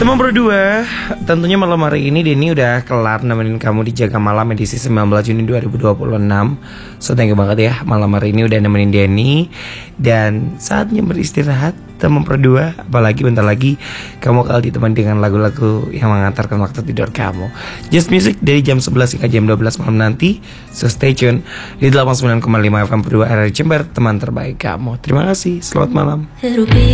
Teman berdua, tentunya malam hari ini Denny udah kelar nemenin kamu di Jaga Malam edisi 19 Juni 2026. So thank you banget ya, malam hari ini udah nemenin Denny. Dan saatnya beristirahat teman berdua. Apalagi bentar lagi kamu bakal ditemani dengan lagu-lagu yang mengantarkan waktu tidur kamu. Just Music dari jam 11 hingga jam 12 malam nanti. So stay tune di 89,5 FM Berdua RRI Jember, teman terbaik kamu. Terima kasih, selamat malam.